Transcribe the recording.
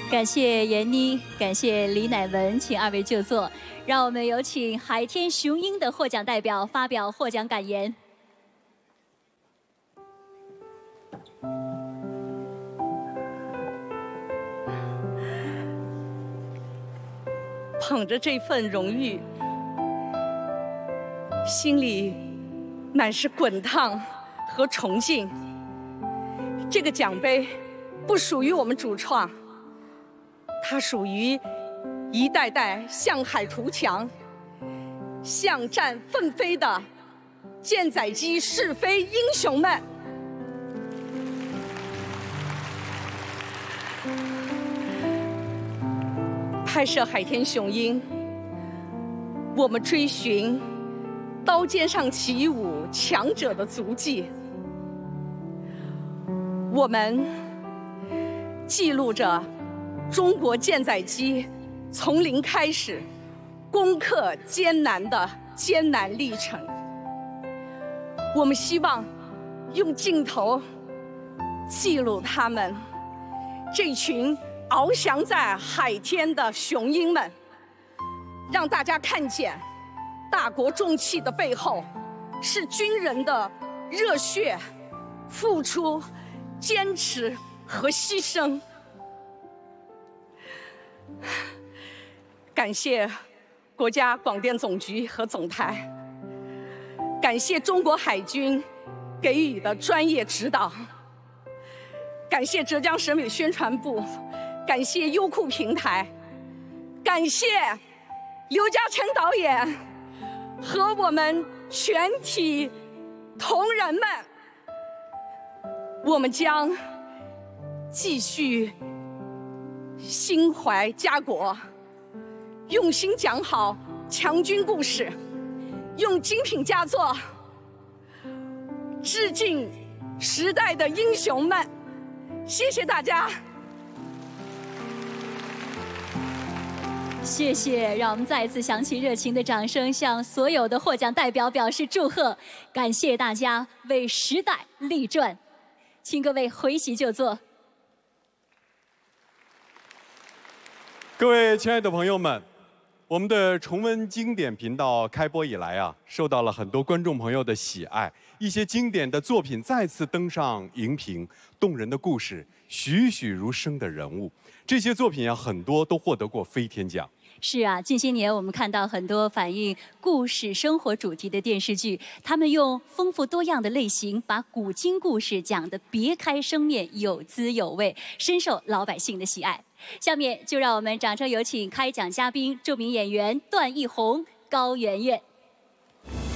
感谢闫妮，感谢李乃文，请二位就座。让我们有请海天雄鹰的获奖代表发表获奖感言。 捧着这份荣誉，心里满是滚烫和崇敬。这个奖杯不属于我们主创，它属于一代代向海图强、向战奋飞的舰载机试飞英雄们。拍摄海天雄鹰，我们追寻刀尖上起舞强者的足迹，我们记录着中国舰载机从零开始攻克艰难的艰难历程。我们希望用镜头记录他们这群翱翔在海天的雄鹰们，让大家看见大国重器的背后是军人的热血、付出、坚持和牺牲。感谢国家广电总局和总台，感谢中国海军给予的专业指导，感谢浙江省委宣传部，感谢优酷平台，感谢刘嘉诚导演和我们全体同仁们。我们将继续心怀家国，用心讲好强军故事，用精品佳作致敬时代的英雄们。谢谢大家。 谢谢，让我们再一次响起热情的掌声，向所有的获奖代表表示祝贺。感谢大家为时代立传，请各位回席就坐。 各位亲爱的朋友们，我们的重温经典频道开播以来啊，受到了很多观众朋友的喜爱，一些经典的作品再次登上荧屏，动人的故事，栩栩如生的人物，这些作品啊，很多都获得过飞天奖。 是啊，近些年我们看到很多反映故事生活主题的电视剧，他们用丰富多样的类型，把古今故事讲得别开生面，有滋有味，深受老百姓的喜爱。下面就让我们掌声有请开讲嘉宾，著名演员段奕宏、高圆圆。